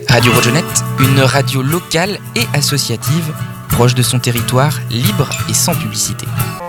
Radio Rojonette, une radio locale et associative, proche de son territoire, libre et sans publicité.